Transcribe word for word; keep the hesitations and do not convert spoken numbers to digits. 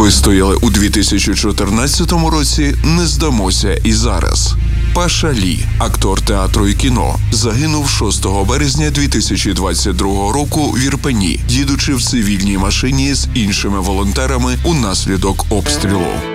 Вистояли у дві тисячі чотирнадцятому році, не здамося і зараз. Паша Лі, актор театру і кіно, загинув шостого березня дві тисячі двадцять другого року в Ірпені, їдучи в цивільній машині з іншими волонтерами унаслідок обстрілу.